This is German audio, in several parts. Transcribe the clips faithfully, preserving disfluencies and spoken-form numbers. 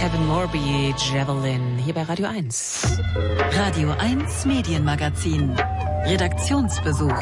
Evan Morby, Javelin, hier bei Radio eins. Radio eins Medienmagazin. Redaktionsbesuch.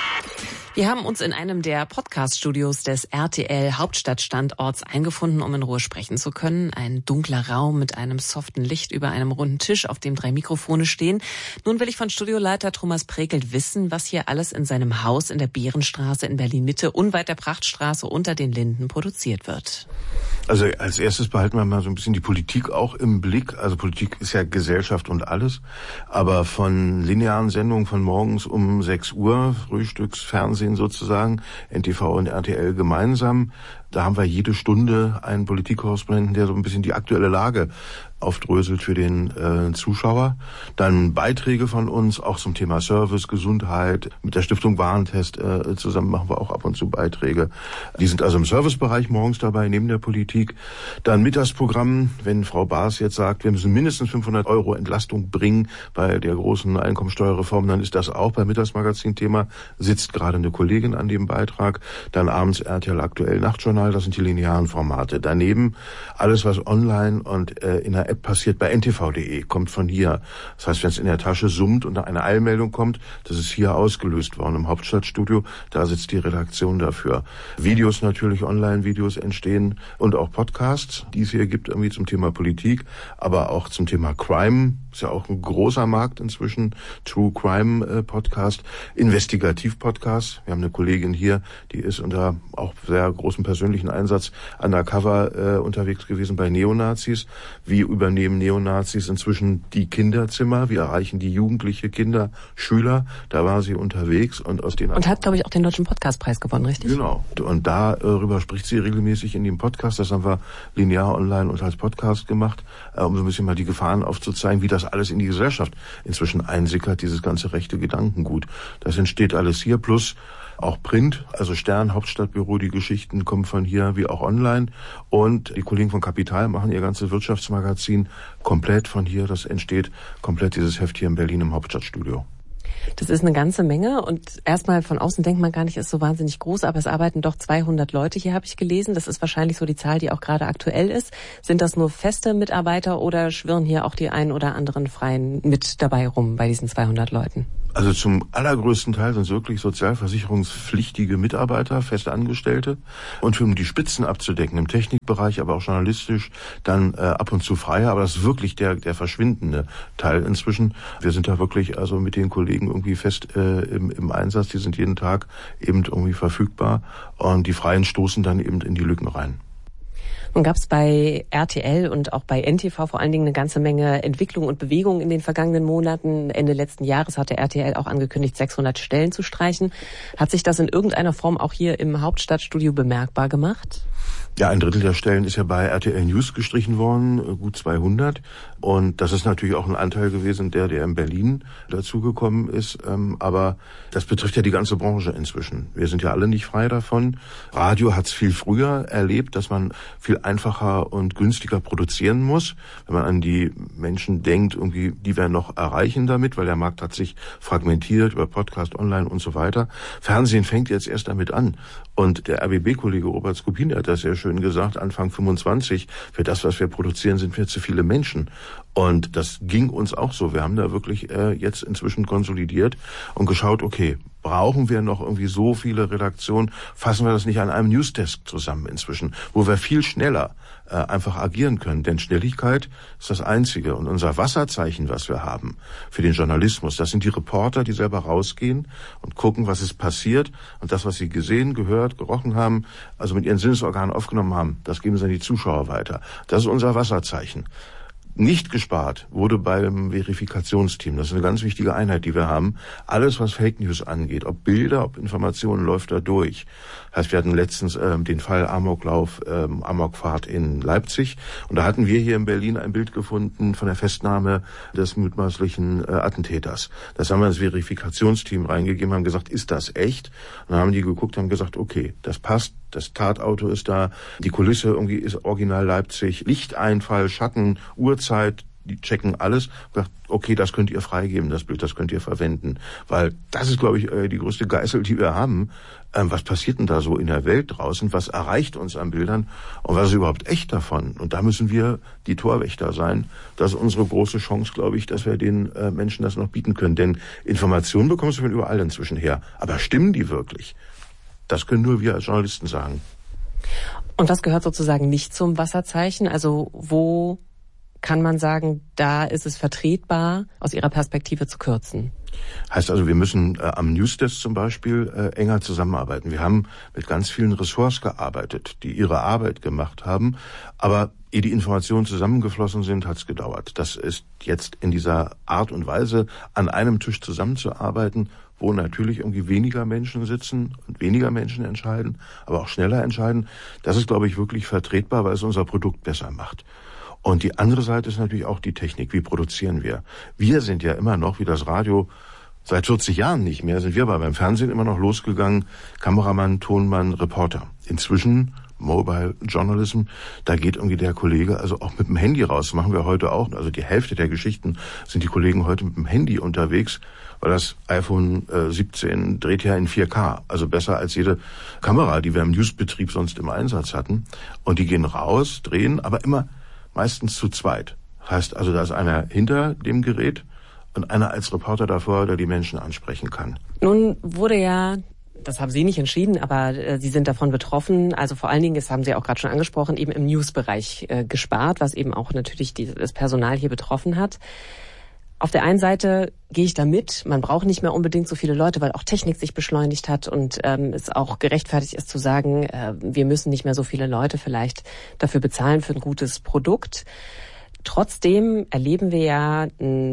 Wir haben uns in einem der Podcast-Studios des R T L Hauptstadtstandorts eingefunden, um in Ruhe sprechen zu können. Ein dunkler Raum mit einem soften Licht über einem runden Tisch, auf dem drei Mikrofone stehen. Nun will ich von Studioleiter Thomas Prekelt wissen, was hier alles in seinem Haus in der Behrenstraße in Berlin-Mitte, unweit der Prachtstraße unter den Linden produziert wird. Also als erstes behalten wir mal so ein bisschen die Politik auch im Blick. Also Politik ist ja Gesellschaft und alles. Aber von linearen Sendungen von morgens um sechs Uhr, Frühstücksfernsehen sozusagen, N T V und R T L gemeinsam, da haben wir jede Stunde einen Politikkorrespondenten, der so ein bisschen die aktuelle Lage aufdröselt für den äh, Zuschauer. Dann Beiträge von uns, auch zum Thema Service, Gesundheit. Mit der Stiftung Warentest äh, zusammen machen wir auch ab und zu Beiträge. Die sind also im Servicebereich morgens dabei, neben der Politik. Dann Mittagsprogramm, wenn Frau Baas jetzt sagt, wir müssen mindestens fünfhundert Euro Entlastung bringen bei der großen Einkommensteuerreform, dann ist das auch beim Mittagsmagazin-Thema, sitzt gerade eine Kollegin an dem Beitrag. Dann abends R T L aktuell Nachtjournal, das sind die linearen Formate. Daneben alles, was online und äh, in der App passiert bei N T V punkt de, kommt von hier. Das heißt, wenn es in der Tasche summt und eine Eilmeldung kommt, das ist hier ausgelöst worden im Hauptstadtstudio, da sitzt die Redaktion dafür. Videos natürlich, Online-Videos entstehen und auch Podcasts, die es hier gibt, irgendwie zum Thema Politik, aber auch zum Thema Crime, ist ja auch ein großer Markt inzwischen, True Crime äh, Podcast, Investigativ-Podcast. Wir haben eine Kollegin hier, die ist unter auch sehr großem persönlichen Einsatz undercover äh, unterwegs gewesen bei Neonazis. Wie übernehmen Neonazis inzwischen die Kinderzimmer? Wie erreichen die jugendliche Kinder, Schüler? Da war sie unterwegs und aus den... Und hat, glaube ich, auch den Deutschen Podcastpreis gewonnen, richtig? Genau. Und darüber spricht sie regelmäßig in dem Podcast. Das haben wir linear online und als Podcast gemacht, äh, um so ein bisschen mal die Gefahren aufzuzeigen, wie das alles in die Gesellschaft inzwischen einsickert, dieses ganze rechte Gedankengut. Das entsteht alles hier, plus auch Print, also Stern, Hauptstadtbüro, die Geschichten kommen von hier wie auch online. Und die Kollegen von Kapital machen ihr ganzes Wirtschaftsmagazin komplett von hier. Das entsteht komplett dieses Heft hier in Berlin im Hauptstadtstudio. Das ist eine ganze Menge und erstmal von außen denkt man gar nicht, ist so wahnsinnig groß, aber es arbeiten doch zweihundert Leute hier, habe ich gelesen. Das ist wahrscheinlich so die Zahl, die auch gerade aktuell ist. Sind das nur feste Mitarbeiter oder schwirren hier auch die ein oder anderen Freien mit dabei rum bei diesen zweihundert Leuten? Also zum allergrößten Teil sind es wirklich sozialversicherungspflichtige Mitarbeiter, feste Angestellte. Und um die Spitzen abzudecken, im Technikbereich, aber auch journalistisch, dann äh, ab und zu Freie. Aber das ist wirklich der, der verschwindende Teil inzwischen. Wir sind da wirklich also mit den Kollegen irgendwie fest äh, im, im Einsatz. Die sind jeden Tag eben irgendwie verfügbar. Und die Freien stoßen dann eben in die Lücken rein. Nun gab es bei R T L und auch bei N T V vor allen Dingen eine ganze Menge Entwicklung und Bewegung in den vergangenen Monaten. Ende letzten Jahres hatte R T L auch angekündigt, sechshundert Stellen zu streichen. Hat sich das in irgendeiner Form auch hier im Hauptstadtstudio bemerkbar gemacht? Ja, ein Drittel der Stellen ist ja bei R T L News gestrichen worden, gut zweihundert. Und das ist natürlich auch ein Anteil gewesen, der, der in Berlin dazugekommen ist. Aber das betrifft ja die ganze Branche inzwischen. Wir sind ja alle nicht frei davon. Radio hat es viel früher erlebt, dass man viel einfacher und günstiger produzieren muss. Wenn man an die Menschen denkt, irgendwie, die wir noch erreichen damit, weil der Markt hat sich fragmentiert über Podcast, Online und so weiter. Fernsehen fängt jetzt erst damit an. Und der R B B-Kollege Robert Skopin, der hat das sehr schön gesagt, Anfang fünfundzwanzig, für das, was wir produzieren, sind wir zu viele Menschen. Und das ging uns auch so. Wir haben da wirklich äh, jetzt inzwischen konsolidiert und geschaut, okay, brauchen wir noch irgendwie so viele Redaktionen? Fassen wir das nicht an einem Newsdesk zusammen inzwischen, wo wir viel schneller äh, einfach agieren können. Denn Schnelligkeit ist das Einzige. Und unser Wasserzeichen, was wir haben für den Journalismus, das sind die Reporter, die selber rausgehen und gucken, was ist passiert. Und das, was sie gesehen, gehört, gerochen haben, also mit ihren Sinnesorganen aufgenommen haben, das geben sie an die Zuschauer weiter. Das ist unser Wasserzeichen. Nicht gespart wurde beim Verifikationsteam. Das ist eine ganz wichtige Einheit, die wir haben. Alles, was Fake News angeht, ob Bilder, ob Informationen, läuft da durch. Heißt, wir hatten letztens ähm, den Fall Amoklauf, ähm, Amokfahrt in Leipzig. Und da hatten wir hier in Berlin ein Bild gefunden von der Festnahme des mutmaßlichen äh, Attentäters. Das haben wir ins Verifikationsteam reingegeben, haben gesagt, ist das echt? Und dann haben die geguckt, haben gesagt, okay, das passt. Das Tatauto ist da, die Kulisse irgendwie ist original Leipzig, Lichteinfall, Schatten, Uhrzeit, die checken alles, okay, das könnt ihr freigeben, das Bild, das könnt ihr verwenden. Weil das ist, glaube ich, die größte Geißel, die wir haben. Was passiert denn da so in der Welt draußen? Was erreicht uns an Bildern? Und was ist überhaupt echt davon? Und da müssen wir die Torwächter sein. Das ist unsere große Chance, glaube ich, dass wir den Menschen das noch bieten können. Denn Informationen bekommst du von überall inzwischen her. Aber stimmen die wirklich? Das können nur wir als Journalisten sagen. Und was gehört sozusagen nicht zum Wasserzeichen? Also wo kann man sagen, da ist es vertretbar, aus Ihrer Perspektive zu kürzen? Heißt also, wir müssen äh, am Newsdesk zum Beispiel äh, enger zusammenarbeiten. Wir haben mit ganz vielen Ressorts gearbeitet, die ihre Arbeit gemacht haben, aber ehe die Informationen zusammengeflossen sind, hat es gedauert. Das ist jetzt in dieser Art und Weise, an einem Tisch zusammenzuarbeiten, wo natürlich irgendwie weniger Menschen sitzen und weniger Menschen entscheiden, aber auch schneller entscheiden. Das ist, glaube ich, wirklich vertretbar, weil es unser Produkt besser macht. Und die andere Seite ist natürlich auch die Technik. Wie produzieren wir? Wir sind ja immer noch, wie das Radio seit vierzig Jahren nicht mehr, sind wir aber beim Fernsehen immer noch losgegangen. Kameramann, Tonmann, Reporter. Inzwischen Mobile Journalism, da geht irgendwie der Kollege also auch mit dem Handy raus. Das machen wir heute auch. Also die Hälfte der Geschichten sind die Kollegen heute mit dem Handy unterwegs, weil das iPhone äh, siebzehn dreht ja in vier K. Also besser als jede Kamera, die wir im Newsbetrieb sonst im Einsatz hatten. Und die gehen raus, drehen, aber immer meistens zu zweit. Heißt also, da ist einer hinter dem Gerät und einer als Reporter davor, der die Menschen ansprechen kann. Nun wurde ja, das haben Sie nicht entschieden, aber äh, Sie sind davon betroffen. Also vor allen Dingen, das haben Sie auch gerade schon angesprochen, eben im Newsbereich äh, gespart, was eben auch natürlich die, das Personal hier betroffen hat. Auf der einen Seite gehe ich da mit, man braucht nicht mehr unbedingt so viele Leute, weil auch Technik sich beschleunigt hat und ähm, es auch gerechtfertigt ist zu sagen, äh, wir müssen nicht mehr so viele Leute vielleicht dafür bezahlen für ein gutes Produkt. Trotzdem erleben wir ja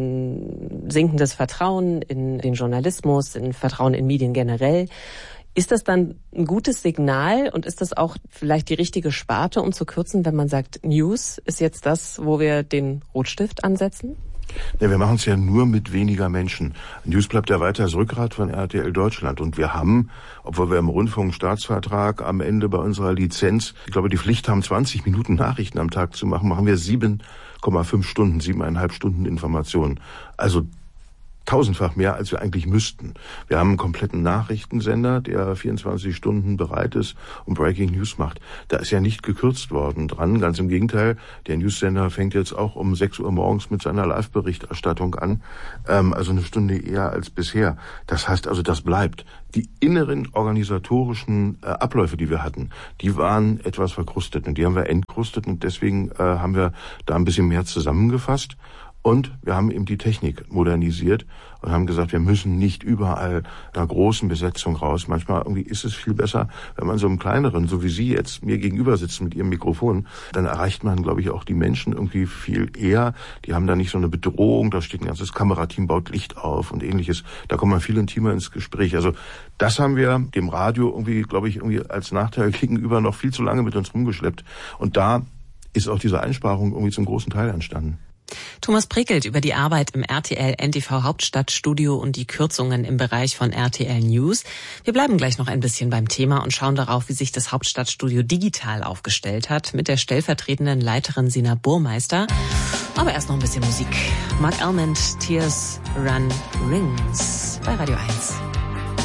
ein sinkendes Vertrauen in den Journalismus, ein Vertrauen in Medien generell. Ist das dann ein gutes Signal und ist das auch vielleicht die richtige Sparte, um zu kürzen, wenn man sagt, News ist jetzt das, wo wir den Rotstift ansetzen? Ja, wir machen es ja nur mit weniger Menschen. News bleibt ja weiter das Rückgrat von R T L Deutschland. Und wir haben, obwohl wir im Rundfunkstaatsvertrag am Ende bei unserer Lizenz, ich glaube, die Pflicht haben, zwanzig Minuten Nachrichten am Tag zu machen, machen wir sieben Komma fünf Stunden, siebeneinhalb Stunden Informationen. Also tausendfach mehr, als wir eigentlich müssten. Wir haben einen kompletten Nachrichtensender, der vierundzwanzig Stunden bereit ist und Breaking News macht. Da ist ja nicht gekürzt worden dran. Ganz im Gegenteil, der Newssender fängt jetzt auch um sechs Uhr morgens mit seiner Live-Berichterstattung an. Ähm, also eine Stunde eher als bisher. Das heißt also, das bleibt. Die inneren organisatorischen äh, Abläufe, die wir hatten, die waren etwas verkrustet und die haben wir entkrustet und deswegen äh, haben wir da ein bisschen mehr zusammengefasst. Und wir haben eben die Technik modernisiert und haben gesagt, wir müssen nicht überall einer großen Besetzung raus. Manchmal irgendwie ist es viel besser, wenn man so einem kleineren, so wie Sie jetzt mir gegenüber sitzen mit Ihrem Mikrofon, dann erreicht man, glaube ich, auch die Menschen irgendwie viel eher. Die haben da nicht so eine Bedrohung, da steht ein ganzes Kamerateam, baut Licht auf und ähnliches. Da kommt man viel intimer ins Gespräch. Also das haben wir dem Radio irgendwie, glaube ich, irgendwie als Nachteil gegenüber noch viel zu lange mit uns rumgeschleppt. Und da ist auch diese Einsparung irgendwie zum großen Teil entstanden. Thomas Prickelt über die Arbeit im R T L N T V Hauptstadtstudio und die Kürzungen im Bereich von R T L News. Wir bleiben gleich noch ein bisschen beim Thema und schauen darauf, wie sich das Hauptstadtstudio digital aufgestellt hat mit der stellvertretenden Leiterin Sina Burmeister. Aber erst noch ein bisschen Musik. Mark Almond, Tears Run Rings bei Radio eins.